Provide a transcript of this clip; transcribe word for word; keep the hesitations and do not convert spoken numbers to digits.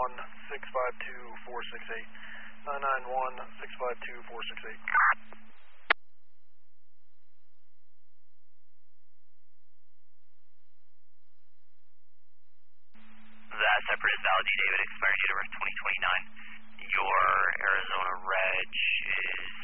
one, six five two, four six eight. nine nine one, six five two, four six eight. That separate is valid, David, expiring date of twenty twenty-nine. Your Arizona reg is